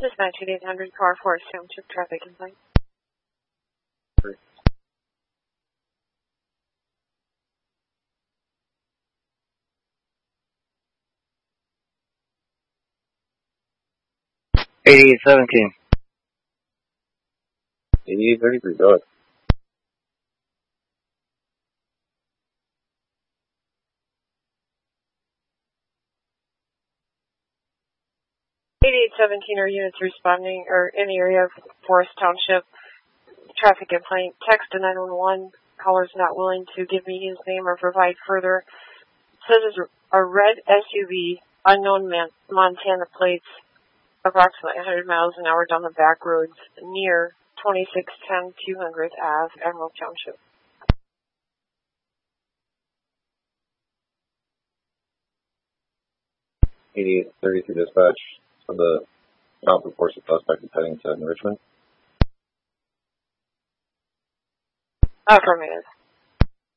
Dispatch 8800 Car Forest Township traffic complaint. Great. $88.17. 8833, go ahead. Are units responding or in the area of Forest Township traffic complaint? Text to 911. Caller's not willing to give me his name or provide further. Says it's a red SUV, unknown Montana plates, approximately 100 miles an hour down the back roads near 2610 200th Ave, Emerald Township. $88.33 dispatch. So the stop reports the suspect is heading to Richmond. Affirmative.